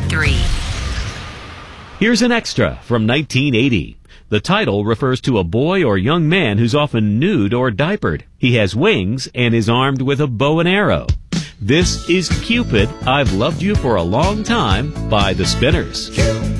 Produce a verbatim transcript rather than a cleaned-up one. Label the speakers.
Speaker 1: three.
Speaker 2: Here's an extra from nineteen eighty. The title refers to a boy or young man who's often nude or diapered. He has wings and is armed with a bow and arrow. This is Cupid, I've Loved You for a Long Time by the Spinners.